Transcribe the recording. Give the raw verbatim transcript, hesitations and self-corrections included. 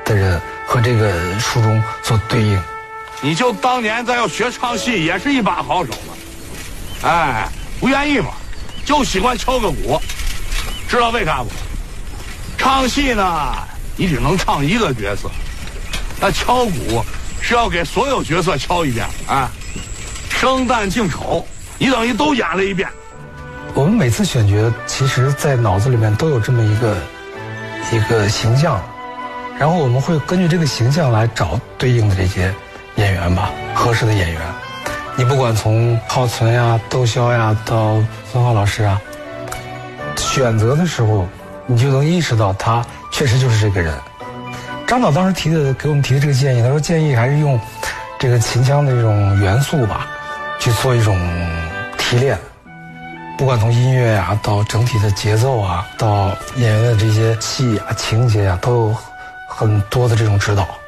的人和这个书中所对应。 你就当年咱要学唱戏，也是一把好手嘛。哎，不愿意嘛，就喜欢敲个鼓，知道为啥不？唱戏呢，你只能唱一个角色，那敲鼓是要给所有角色敲一遍啊。生旦净丑，你等于都演了一遍。 我们每次选角，其实在脑子里面都有这么一个一个形象，然后我们会根据这个形象来找对应的这些演员吧，合适的演员。你不管从浩存呀、窦骁呀到孙浩老师啊，选择的时候，你就能意识到他确实就是这个人。张导当时提的给我们提的这个建议，他说建议还是用这个秦腔的这种元素吧，去做一种提炼。不管从音乐啊，到整体的节奏啊，到演员的这些戏啊、情节啊，都有很多的这种指导。